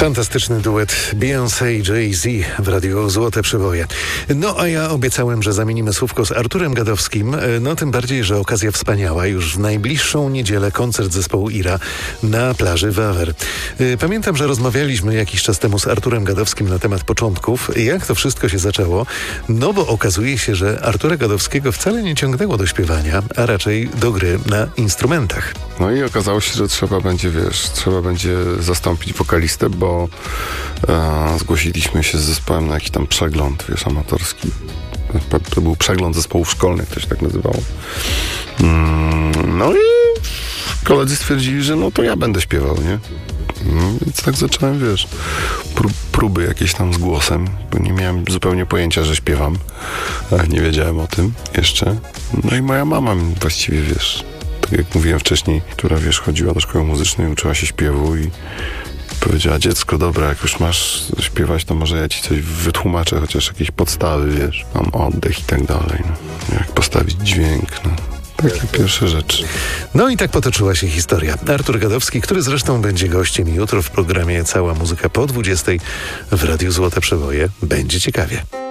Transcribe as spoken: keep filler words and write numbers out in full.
Fantastyczny duet Beyoncé i Jay-Z w radiu Złote Przeboje. No a ja obiecałem, że zamienimy słówko z Arturem Gadowskim, no tym bardziej, że okazja wspaniała. Już w najbliższą niedzielę koncert zespołu Ira na plaży Wawer. Pamiętam, że rozmawialiśmy jakiś czas temu z Arturem Gadowskim na temat początków, jak to wszystko się zaczęło. No bo okazuje się, że Artura Gadowskiego wcale nie ciągnęło do śpiewania, a raczej do gry na instrumentach. No i okazało się, że trzeba będzie, wiesz, trzeba będzie zastąpić wokalistę, bo e, zgłosiliśmy się z zespołem na jakiś tam przegląd, wiesz, amatorski. To był przegląd zespołów szkolnych, to się tak nazywało. Mm, no i koledzy stwierdzili, że no to ja będę śpiewał, nie? No, więc tak zacząłem, wiesz, prób, próby jakieś tam z głosem, bo nie miałem zupełnie pojęcia, że śpiewam. Nie wiedziałem o tym jeszcze. No i moja mama właściwie, wiesz, tak jak mówiłem wcześniej, która, wiesz, chodziła do szkoły muzycznej, uczyła się śpiewu i powiedziała: dziecko, dobra, jak już masz śpiewać, to może ja ci coś wytłumaczę, chociaż jakieś podstawy, wiesz, mam oddech i tak dalej, no. Jak postawić dźwięk, no. Takie pierwsze rzeczy. No i tak potoczyła się historia. Artur Gadowski, który zresztą będzie gościem jutro w programie Cała Muzyka po dwudziestej w Radiu Złote Przeboje. Będzie ciekawie.